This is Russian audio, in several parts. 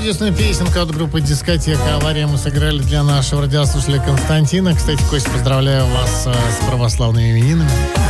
Чудесную песенку от группы «Дискотека Авария» мы сыграли для нашего радиослушателя Константина. Кстати, Кость, поздравляю вас с православными именинами.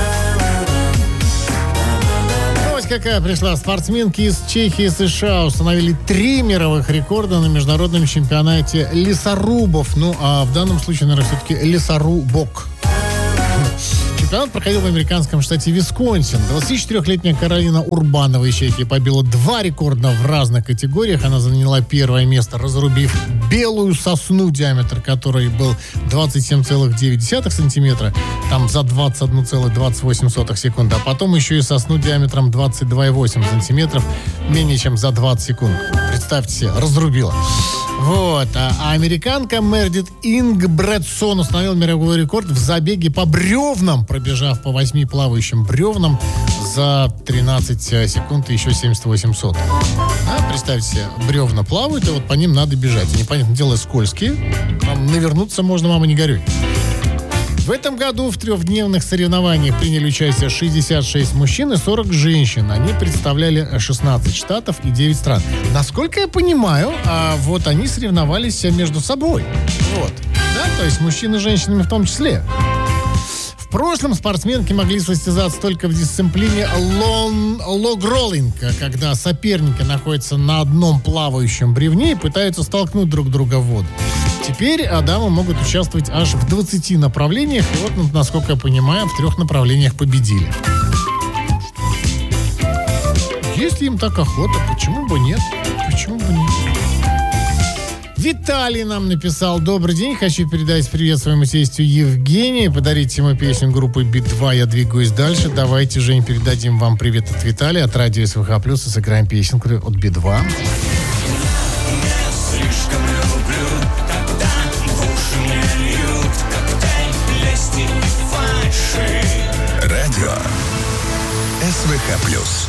Новость какая пришла. Спортсменки из Чехии и США установили 3 мировых рекорда на международном чемпионате лесорубов. Ну, а в данном случае, наверное, все-таки лесорубок. Чемпионат проходил в американском штате Висконсин. 24-летняя Каролина Урбанова из Чехии побила 2 рекорда в разных категориях. Она заняла первое место, разрубив белую сосну, диаметр которой был 27,9 сантиметра, там за 21,28 секунды. А потом еще и сосну диаметром 22,8 сантиметров, менее чем за 20 секунд. Представьте себе, разрубила. Вот. А американка Мердит Ингбредсон установила мировой рекорд в забеге по бревнам, пробежав по 8 плавающим бревнам за 13 секунд и еще 78 сотых. Представьте себе, бревна плавают, и вот по ним надо бежать. И, непонятное дело, скользкие. Там навернуться можно, мама, не горюй. В этом году в 3-дневных соревнованиях приняли участие 66 мужчин и 40 женщин. Они представляли 16 штатов и 9 стран. Насколько я понимаю, вот они соревновались между собой. Вот. Да, то есть мужчины с женщинами в том числе. В прошлом спортсменки могли состязаться только в дисциплине лог-роллинг, когда соперники находятся на одном плавающем бревне и пытаются столкнуть друг друга в воду. Теперь дамы могут участвовать аж в 20 направлениях. И вот, насколько я понимаю, в 3 направлениях победили. Если им так охота, почему бы нет? Почему бы нет? Виталий нам написал: добрый день, хочу передать привет своему тестю Евгению, подарить ему песню группы Би-2 «Я двигаюсь дальше». Давайте, Жень, передадим вам привет от Виталия, от радио СВХ+, и сыграем песенку от Би-2. Радио СВХ+.